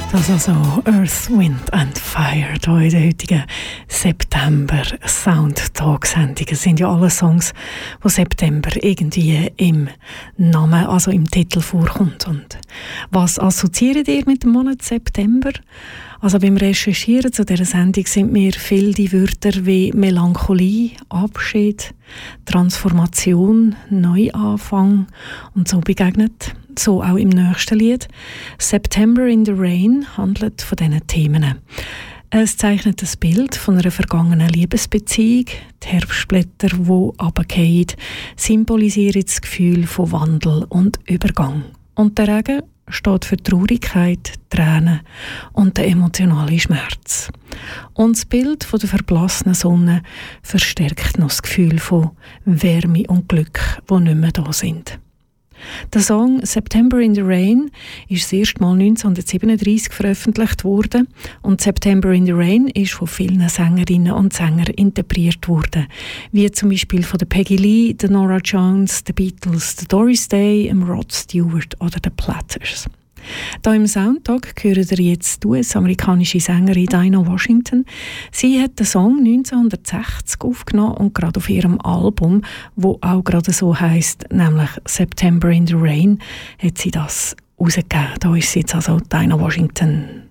Das also Earth, Wind and Fire hier in der heutigen September-Soundtalk-Sendung. Es sind ja alle Songs, wo September irgendwie im Namen, also im Titel vorkommt. Und was assoziiert ihr mit dem Monat September? Also beim Recherchieren zu dieser Sendung sind mir viele die Wörter wie Melancholie, Abschied, Transformation, Neuanfang und so begegnet. So auch im nächsten Lied. September in the Rain handelt von diesen Themen. Es zeichnet das Bild von einer vergangenen Liebesbeziehung. Die Herbstblätter, die runterfallen, symbolisieren das Gefühl von Wandel und Übergang. Und der Regen steht für Traurigkeit, Tränen und den emotionalen Schmerz. Und das Bild von der verblassenen Sonne verstärkt noch das Gefühl von Wärme und Glück, die nicht mehr da sind. Der Song «September in the Rain» ist das erste Mal 1937 veröffentlicht worden und «September in the Rain» ist von vielen Sängerinnen und Sängern interpretiert worden, wie zum Beispiel von der Peggy Lee, der Nora Jones, den Beatles, der Doris Day, Rod Stewart oder den Platters. Da im Soundtalk hören ihr jetzt die US-amerikanische Sängerin Dinah Washington. Sie hat den Song 1960 aufgenommen und gerade auf ihrem Album, wo auch gerade so heisst, nämlich «September in the Rain», hat sie das rausgegeben. Da ist sie jetzt also Dinah Washington.